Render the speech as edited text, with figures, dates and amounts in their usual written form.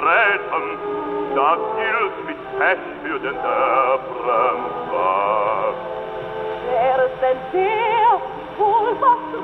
treten, das gilt mit Pech für den Derbren war. Wer ist denn der, wohl was